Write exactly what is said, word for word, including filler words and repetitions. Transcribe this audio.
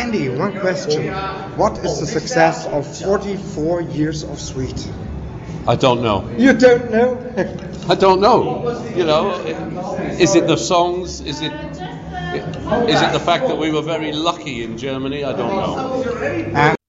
Andy, one question. What is the success of forty-four years of Sweet? I don't know. You don't know? I don't know. You know, is it the songs? Is it is it the fact that we were very lucky in Germany? I don't know. And